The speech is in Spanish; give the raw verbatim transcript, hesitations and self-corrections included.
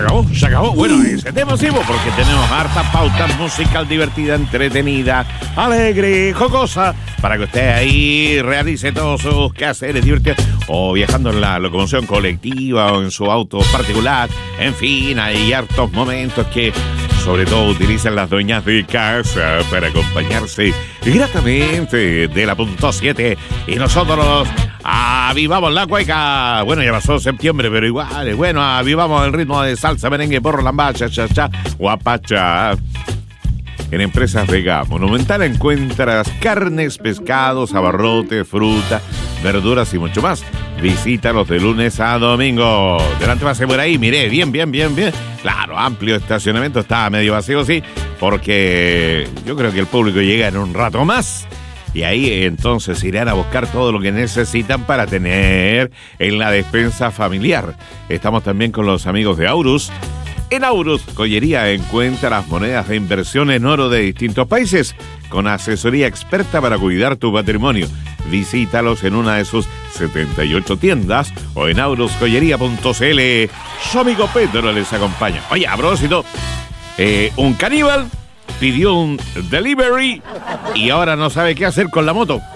acabó, se acabó. Bueno, ese tema sí, porque tenemos harta pauta musical divertida, entretenida, alegre, jocosa, para que usted ahí realice todos sus quehaceres divertidos, o viajando en la locomoción colectiva o en su auto particular. En fin, hay hartos momentos que sobre todo utilizan las dueñas de casa para acompañarse gratamente de la punto siete, y nosotros avivamos la cueca. Bueno, ya pasó septiembre, pero igual, bueno, avivamos el ritmo de salsa, merengue, porro, lambada, cha, cha, cha, guapacha. En Empresas Vega Monumental encuentras carnes, pescados, abarrotes, fruta, verduras y mucho más. Visítalos de lunes a domingo. Delante pase por ahí, miré, bien, bien, bien, bien. Claro, amplio estacionamiento, está medio vacío, sí, porque yo creo que el público llega en un rato más. Y ahí entonces irán a buscar todo lo que necesitan para tener en la despensa familiar. Estamos también con los amigos de Aurus. En Aurus Joyería encuentra las monedas de inversión en oro de distintos países, con asesoría experta para cuidar tu patrimonio. Visítalos en una de sus setenta y ocho tiendas o en aurus joyería punto c l. Su amigo Pedro les acompaña. Oye, a propósito, eh, un caníbal pidió un delivery y ahora no sabe qué hacer con la moto.